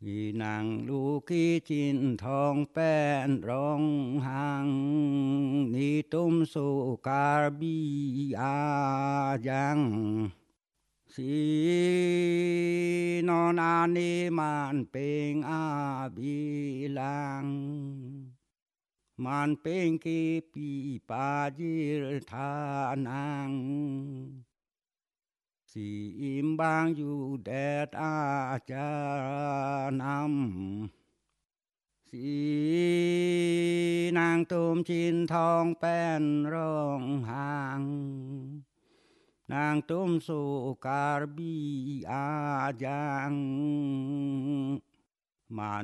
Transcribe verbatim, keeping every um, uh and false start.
อีนางลูกขี้จินทองแป้นร้องหังนี่ตุ้มสู่กาบีอายังสีนอนอานีมันเป็นอาบีลังมันเป็นกีปีปาจิรทานังสีอิมบางอยู่แดดอาจารนำสีนางตุมชินทองแป้นร้องหางนางตุ้มสุการบีอาจังมา